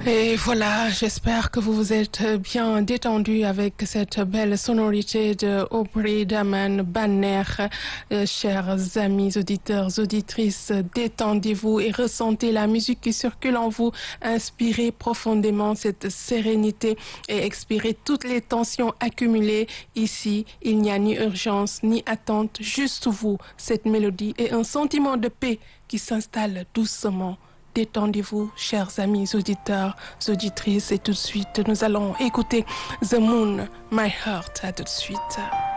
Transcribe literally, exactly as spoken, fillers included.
Et voilà, j'espère que vous vous êtes bien détendus avec cette belle sonorité de Aubrey Daman Banner. Euh, chers amis auditeurs, auditrices, détendez-vous et ressentez la musique qui circule en vous. Inspirez profondément cette sérénité et expirez toutes les tensions accumulées. Ici, il n'y a ni urgence ni attente, juste vous, cette mélodie et un sentiment de paix qui s'installe doucement. Détendez-vous, chers amis auditeurs, auditrices, et tout de suite, nous allons écouter The Moon, My Heart. À tout de suite.